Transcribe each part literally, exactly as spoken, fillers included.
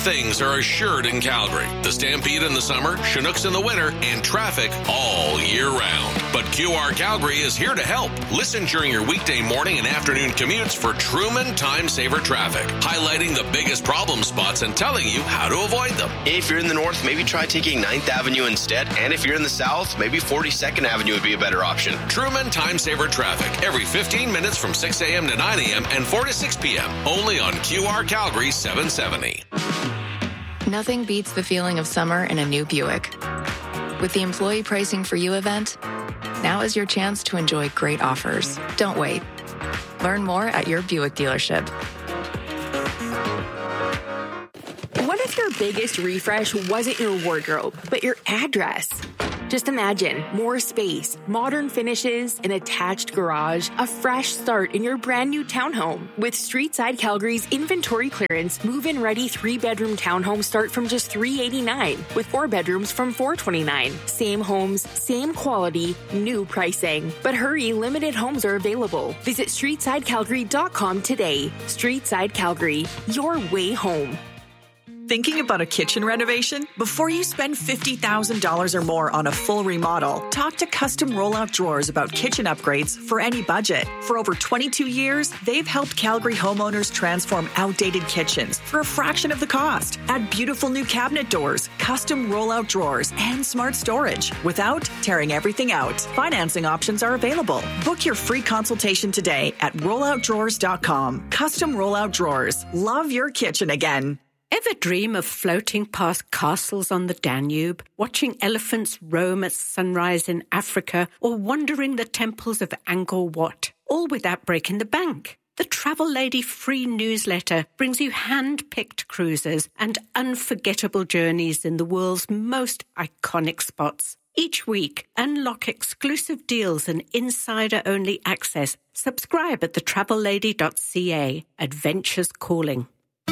things are assured in Calgary. The Stampede in the summer, Chinooks in the winter, and traffic all year round. But Q R Calgary is here to help. Listen during your weekday morning and afternoon commutes for Truman Time Saver Traffic, highlighting the biggest problem spots and telling you how to avoid them. If you're in the north, maybe try taking ninth Avenue instead. And if you're in the south, maybe forty-second Avenue would be a better option. Truman Time Saver Traffic, every fifteen minutes from six a.m. to nine a.m. and four to six p.m. Only on Q R Calgary seven seventy. Nothing beats the feeling of summer in a new Buick. With the Employee Pricing for You event, now is your chance to enjoy great offers. Don't wait. Learn more at your Buick dealership. What if your biggest refresh wasn't your wardrobe, but your address? Just imagine more space, modern finishes, an attached garage, a fresh start in your brand new townhome. With Streetside Calgary's inventory clearance, move-in ready three-bedroom townhomes start from just three hundred eighty-nine dollars, with four bedrooms from four hundred twenty-nine dollars. Same homes, same quality, new pricing. But hurry, limited homes are available. Visit streetside calgary dot com today. Streetside Calgary, your way home. Thinking about a kitchen renovation? Before you spend fifty thousand dollars or more on a full remodel, talk to Custom Rollout Drawers about kitchen upgrades for any budget. For over twenty-two years, they've helped Calgary homeowners transform outdated kitchens for a fraction of the cost. Add beautiful new cabinet doors, custom rollout drawers, and smart storage without tearing everything out. Financing options are available. Book your free consultation today at rollout drawers dot com. Custom Rollout Drawers. Love your kitchen again. Ever dream of floating past castles on the Danube, watching elephants roam at sunrise in Africa, or wandering the temples of Angkor Wat, all without breaking the bank? The Travel Lady free newsletter brings you hand-picked cruises and unforgettable journeys in the world's most iconic spots. Each week, unlock exclusive deals and insider-only access. Subscribe at the travel lady dot c a. Adventures calling.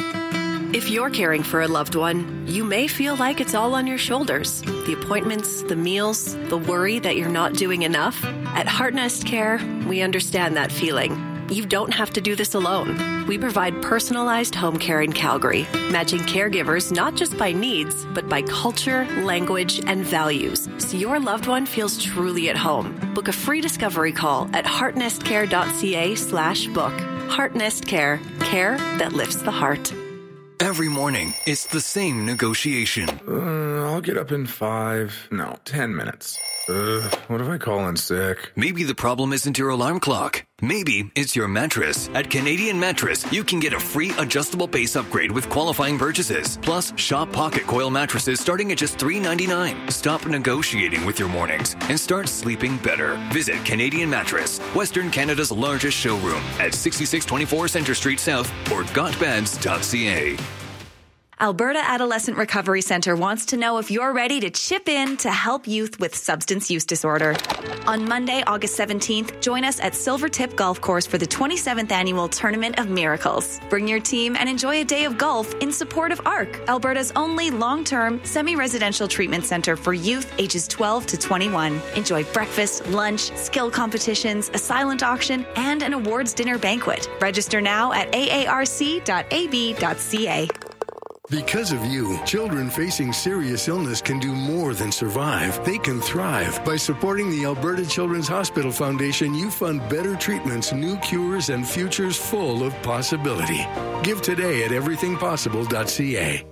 If you're caring for a loved one, you may feel like it's all on your shoulders. The appointments, the meals, the worry that you're not doing enough. At Heartnest Care, we understand that feeling. You don't have to do this alone. We provide personalized home care in Calgary, matching caregivers not just by needs, but by culture, language, and values, so your loved one feels truly at home. Book a free discovery call at heartnestcare dot c a slash book. Heartnest Care, care that lifts the heart. Every morning, it's the same negotiation. Uh, I'll get up in five, no, ten minutes. Uh, what if I call in sick? Maybe the problem isn't your alarm clock. Maybe it's your mattress. At Canadian Mattress, you can get a free adjustable base upgrade with qualifying purchases. Plus, shop Pocket Coil mattresses starting at just three dollars and ninety-nine cents. Stop negotiating with your mornings and start sleeping better. Visit Canadian Mattress, Western Canada's largest showroom at sixty-six twenty-four Centre Street South or got beds dot c a. Alberta Adolescent Recovery Centre wants to know if you're ready to chip in to help youth with substance use disorder. On Monday, August seventeenth, join us at Silvertip Golf Course for the twenty-seventh Annual Tournament of Miracles. Bring your team and enjoy a day of golf in support of A R C, Alberta's only long-term, semi-residential treatment centre for youth ages twelve to twenty-one. Enjoy breakfast, lunch, skill competitions, a silent auction, and an awards dinner banquet. Register now at a a r c dot a b dot c a. Because of you, children facing serious illness can do more than survive. They can thrive. By supporting the Alberta Children's Hospital Foundation, you fund better treatments, new cures, and futures full of possibility. Give today at everything possible dot c a.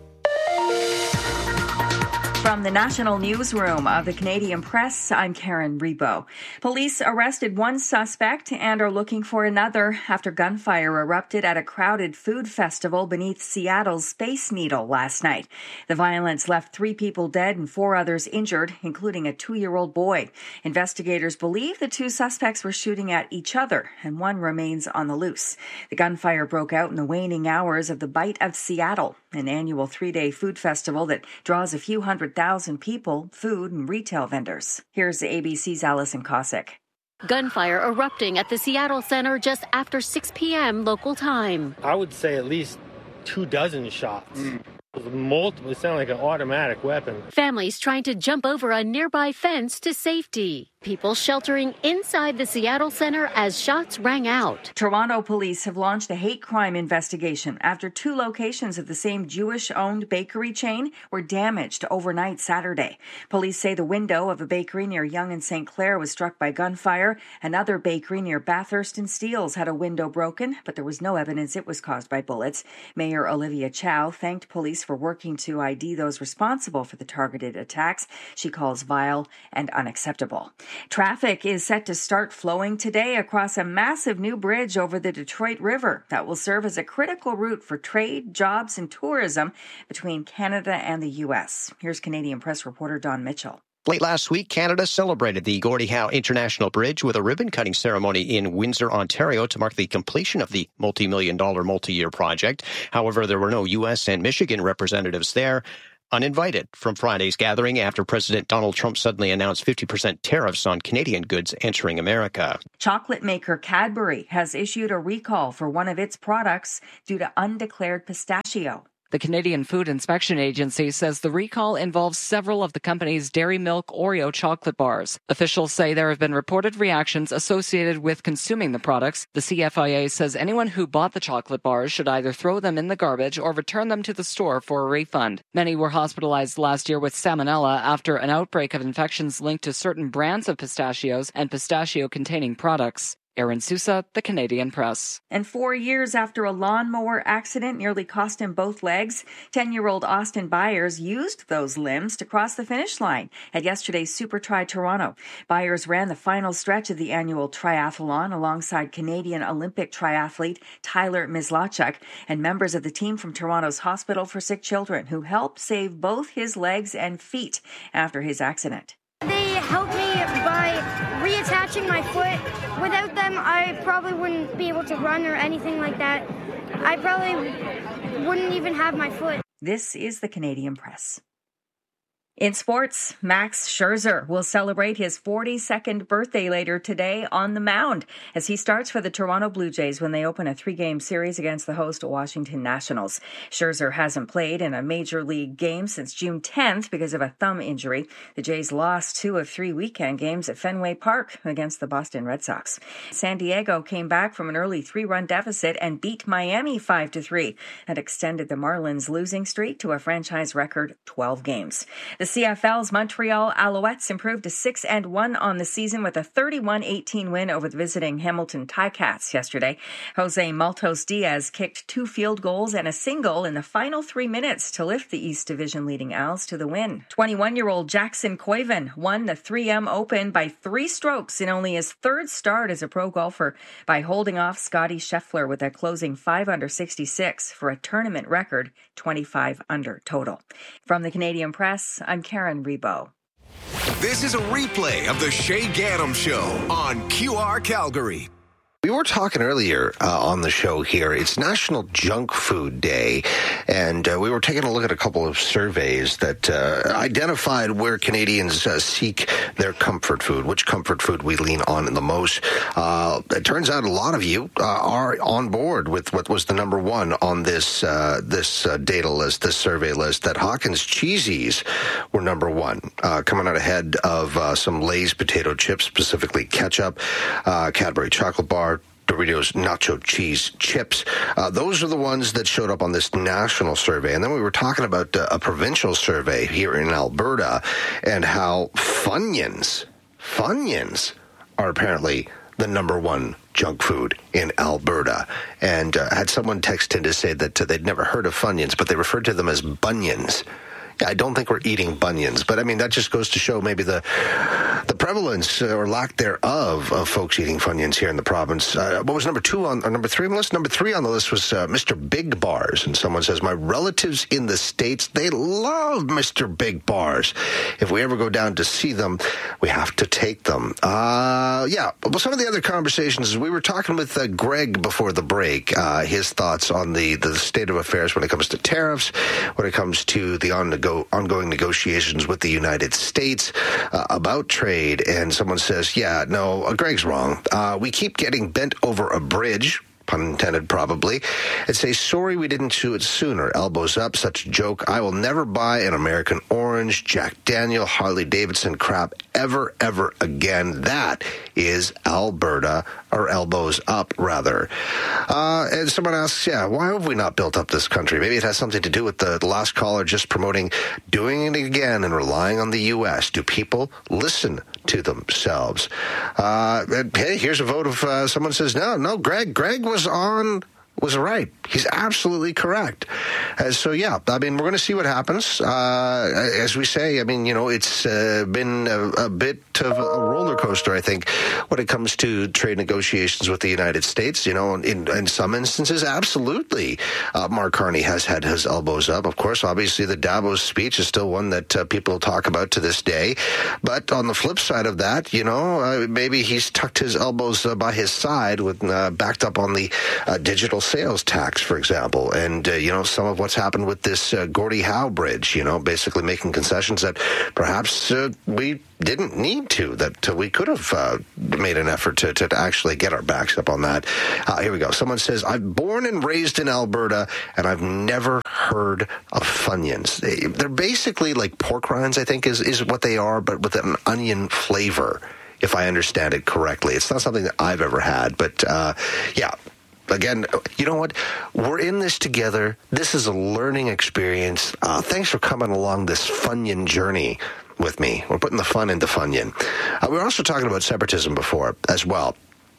From the National Newsroom of the Canadian Press, I'm Karen Rebo. Police arrested one suspect and are looking for another after gunfire erupted at a crowded food festival beneath Seattle's Space Needle last night. The violence left three people dead and four others injured, including a two-year-old boy. Investigators believe the two suspects were shooting at each other, and one remains on the loose. The gunfire broke out in the waning hours of the Bite of Seattle, an annual three-day food festival that draws a few hundred thousand people, food and retail vendors. Here's A B C's Alison Cossack. Gunfire erupting at the Seattle Center just after six p.m. local time. I would say at least two dozen shots. Mm. It was multiple. It sounded like an automatic weapon. Families trying to jump over a nearby fence to safety. People sheltering inside the Seattle Center as shots rang out. Toronto police have launched a hate crime investigation after two locations of the same Jewish-owned bakery chain were damaged overnight Saturday. Police say the window of a bakery near Yonge and Saint Clair was struck by gunfire. Another bakery near Bathurst and Steeles had a window broken, but there was no evidence it was caused by bullets. Mayor Olivia Chow thanked police for working to I D those responsible for the targeted attacks she calls vile and unacceptable. Traffic is set to start flowing today across a massive new bridge over the Detroit River that will serve as a critical route for trade, jobs, and tourism between Canada and the U S. Here's Canadian Press reporter Don Mitchell. Late last week, Canada celebrated the Gordie Howe International Bridge with a ribbon-cutting ceremony in Windsor, Ontario, to mark the completion of the multi-million dollar multi-year project. However, there were no U S and Michigan representatives there, uninvited from Friday's gathering after President Donald Trump suddenly announced fifty percent tariffs on Canadian goods entering America. Chocolate maker Cadbury has issued a recall for one of its products due to undeclared pistachio. The Canadian Food Inspection Agency says the recall involves several of the company's Dairy Milk Oreo chocolate bars. Officials say there have been reported reactions associated with consuming the products. The C F I A says anyone who bought the chocolate bars should either throw them in the garbage or return them to the store for a refund. Many were hospitalized last year with salmonella after an outbreak of infections linked to certain brands of pistachios and pistachio-containing products. Aaron Sousa, The Canadian Press. And four years after a lawnmower accident nearly cost him both legs, ten-year-old Austin Byers used those limbs to cross the finish line at yesterday's Super Tri Toronto. Byers ran the final stretch of the annual triathlon alongside Canadian Olympic triathlete Tyler Mislachuk and members of the team from Toronto's Hospital for Sick Children who helped save both his legs and feet after his accident. They helped me by reattaching my foot. Without them, I probably wouldn't be able to run or anything like that. I probably wouldn't even have my foot. This is the Canadian Press. In sports, Max Scherzer will celebrate his forty-second birthday later today on the mound as he starts for the Toronto Blue Jays when they open a three-game series against the host Washington Nationals. Scherzer hasn't played in a major league game since June tenth because of a thumb injury. The Jays lost two of three weekend games at Fenway Park against the Boston Red Sox. San Diego came back from an early three-run deficit and beat Miami five to three and extended the Marlins' losing streak to a franchise record twelve games. The C F L's Montreal Alouettes improved to six and one on the season with a thirty-one eighteen win over the visiting Hamilton Ticats yesterday. Jose Maltos Diaz kicked two field goals and a single in the final three minutes to lift the East Division leading Als to the win. twenty-one-year-old Jackson Koiven won the three M Open by three strokes in only his third start as a pro golfer by holding off Scotty Scheffler with a closing five under sixty-six for a tournament record twenty-five under total. From the Canadian Press, I'm Karen Rebo. This is a replay of the Shay Gaddam Show on Q R Calgary. We were talking earlier uh, on the show here. It's National Junk Food Day, and uh, we were taking a look at a couple of surveys that uh, identified where Canadians uh, seek their comfort food, which comfort food we lean on the most. Uh, it turns out a lot of you uh, are on board with what was the number one on this uh, this uh, data list, this survey list, that Hawkins Cheesies were number one, uh, coming out ahead of uh, some Lay's potato chips, specifically ketchup, uh, Cadbury chocolate bar, Doritos nacho cheese chips. Uh, those are the ones that showed up on this national survey. And then we were talking about uh, a provincial survey here in Alberta and how Funyuns, Funyuns are apparently the number one junk food in Alberta. And uh, had someone text in to say that uh, they'd never heard of Funyuns, but they referred to them as bunions. I don't think we're eating bunions, but I mean, that just goes to show maybe the the prevalence or lack thereof of folks eating Funyuns here in the province. Uh, what was number two on, or number three on the list? Number three on the list was uh, Mister Big Bars. And someone says, my relatives in the States, they love Mister Big Bars. If we ever go down to see them, we have to take them. Uh, yeah, well, some of the other conversations, we were talking with uh, Greg before the break, uh, his thoughts on the, the state of affairs when it comes to tariffs, when it comes to the on Go, ongoing negotiations with the United States uh, about trade, and someone says, yeah, no, uh, Greg's wrong. Uh, we keep getting bent over a bridge pun intended probably, and say, sorry we didn't do it sooner. Elbows up, such a joke. I will never buy an American Orange, Jack Daniel, Harley Davidson crap ever, ever again. That is Alberta, or elbows up, rather. Uh, and someone asks, yeah, why have we not built up this country? Maybe it has something to do with the, the last caller just promoting doing it again and relying on the U S. Do people listen to themselves? Uh, and hey, here's a vote of uh, someone says, no, no, Greg, Greg was on, was right. He's absolutely correct. Uh, so, yeah, I mean, we're going to see what happens. Uh, as we say, I mean, you know, it's uh, been a, a bit of a roller coaster, I think, when it comes to trade negotiations with the United States. You know, in, in some instances, absolutely, uh, Mark Carney has had his elbows up. Of course, obviously, the Davos speech is still one that uh, people talk about to this day. But on the flip side of that, you know, uh, maybe he's tucked his elbows uh, by his side, with uh, backed up on the uh, digital sales tax, for example. And, uh, you know, some of what's happened with this uh, Gordie Howe bridge, you know, basically making concessions that perhaps uh, we didn't need to, that uh, we could have uh, made an effort to, to, to actually get our backs up on that. Uh, here we go. Someone says, I'm born and raised in Alberta, and I've never heard of Funyuns. They, they're basically like pork rinds, I think, is, is what they are, but with an onion flavor, if I understand it correctly. It's not something that I've ever had, but uh, yeah. Again, you know what? We're in this together. This is a learning experience. Uh, thanks for coming along this Funyun journey with me. We're putting the fun into Funyun. Uh, we were also talking about separatism before as well.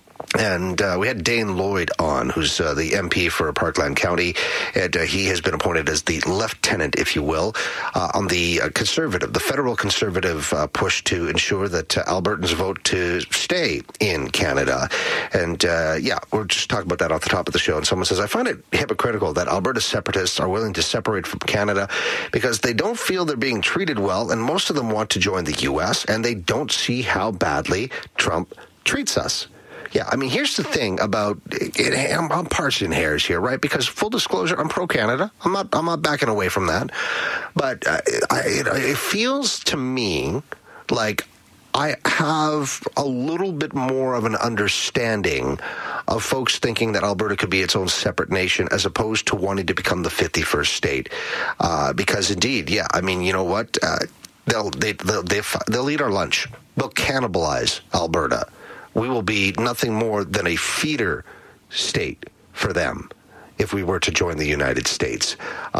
And uh, we had Dane Lloyd on, who's uh, the M P for Parkland County, and uh, he has been appointed as the lieutenant, if you will, uh, on the uh, conservative, the federal conservative uh, push to ensure that uh, Albertans vote to stay in Canada. And uh, yeah, we're just talking about that off the top of the show. And someone says, I find it hypocritical that Alberta separatists are willing to separate from Canada because they don't feel they're being treated well, and most of them want to join the U S, and they don't see how badly Trump treats us. Yeah, I mean, here's the thing about it, I'm, I'm parsing hairs here, right? Because full disclosure, I'm pro-Canada. I'm not. I'm not backing away from that. But uh, I, it, it feels to me like I have a little bit more of an understanding of folks thinking that Alberta could be its own separate nation, as opposed to wanting to become the fifty-first state. Uh, because indeed, yeah, I mean, you know what? Uh, they'll they, they'll they, they'll eat our lunch. They'll cannibalize Alberta. We will be nothing more than a feeder state for them if we were to join the United States.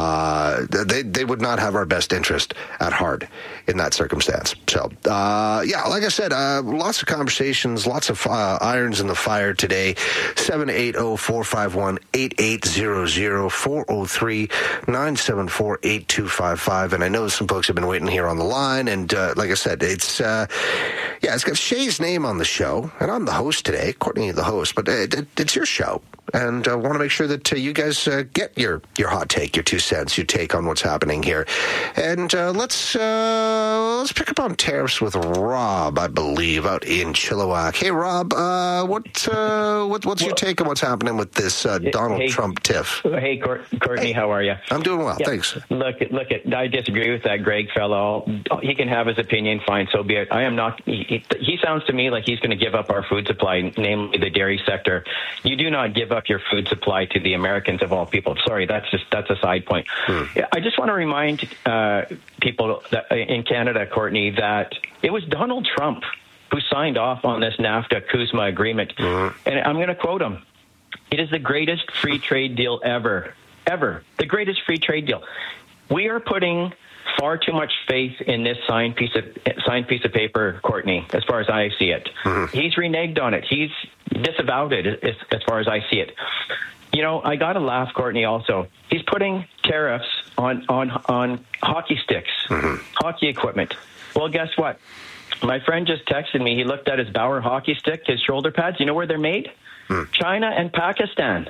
Uh, they they would not have our best interest at heart in that circumstance. So, uh, yeah, like I said, uh, lots of conversations, lots of uh, irons in the fire today. seven eight zero, four five one, eight eight zero zero, four zero three, nine seven four, eight two five five. And I know some folks have been waiting here on the line. And uh, like I said, it's, uh, yeah, it's got Shay's name on the show. And I'm the host today, Courtney the host, but it, it, it's your show. And I uh, want to make sure that uh, you guys uh, get your, your hot take, your two cents, your take on what's happening here. And uh, let's uh, let's pick up on tariffs with Rob, I believe, out in Chilliwack. Hey, Rob, uh, what, uh, what what's well, your take on what's happening with this uh, Donald hey, Trump tiff? Hey, Courtney, hey, how are you? I'm doing well, yeah, thanks. Look, look, I disagree with that Greg fellow. He can have his opinion, fine, so be it. I am not. He, he sounds to me like he's going to give up our food supply, namely the dairy sector. You do not give up your food supply to the Americans of all people. Sorry, that's just that's a side point. Hmm. I just want to remind uh, people that in Canada, Courtney, that it was Donald Trump who signed off on this NAFTA-CUSMA agreement. Hmm. And I'm going to quote him. It is the greatest free trade deal ever, ever. The greatest free trade deal. We are putting far too much faith in this signed piece of signed piece of paper, Courtney, as far as I see it. Mm-hmm. He's reneged on it. He's disavowed it as, as far as I see it. You know, I got to laugh, Courtney, also. He's putting tariffs on, on, on hockey sticks, mm-hmm. hockey equipment. Well, guess what? My friend just texted me. He looked at his Bauer hockey stick, his shoulder pads. You know where they're made? Mm. China and Pakistan.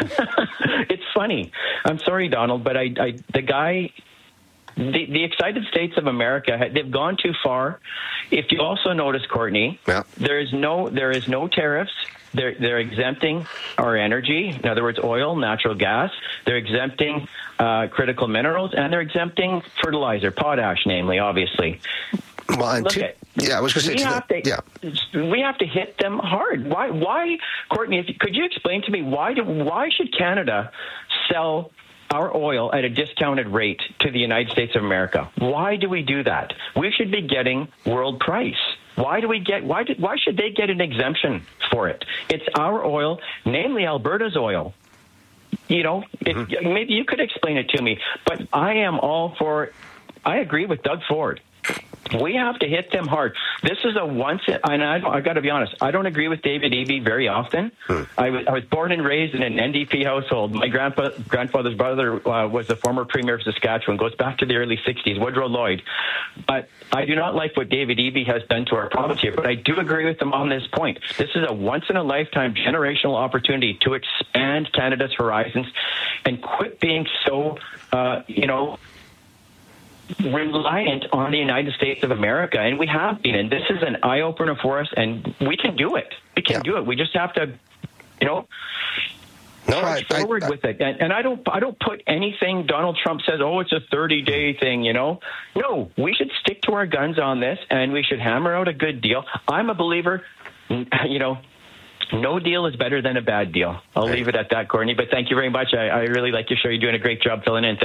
It's funny. I'm sorry, Donald, but I, I the guy... The, the excited states of America, they've gone too far. If you also notice, Courtney, yeah. there is no there is no tariffs. They're they're exempting our energy. In other words, oil, natural gas. They're exempting uh, critical minerals, and they're exempting fertilizer, potash, namely, obviously. Well, and Look to, at, Yeah, I was going to say, we to have the, to, yeah. we have to hit them hard. Why, why, Courtney? If, could you explain to me why? Do, why should Canada sell our oil at a discounted rate to the United States of America? Why do we do that? We should be getting world price. Why do we get? Why did? Why should they get an exemption for it? It's our oil, namely Alberta's oil. You know, mm-hmm. it, maybe you could explain it to me. But I am all for. I agree with Doug Ford. We have to hit them hard. This is a once, and I, I got to be honest, I don't agree with David Eby very often. Hmm. I, was, I was born and raised in an N D P household. My grandpa, grandfather's brother uh, was the former premier of Saskatchewan, goes back to the early sixties, Woodrow Lloyd. But I do not like what David Eby has done to our province here, but I do agree with him on this point. This is a once-in-a-lifetime generational opportunity to expand Canada's horizons and quit being so, uh, you know, reliant on the United States of America, and we have been, and this is an eye-opener for us, and we can do it. We can yeah. do it. We just have to, you know, no, charge I, forward I, I, with it. And, and I don't, I don't put anything Donald Trump says, oh, it's a thirty-day thing, you know. No, we should stick to our guns on this, and we should hammer out a good deal. I'm a believer, you know, no deal is better than a bad deal. I'll leave it at that, Courtney, but thank you very much. I, I really like your show. You're doing a great job filling in.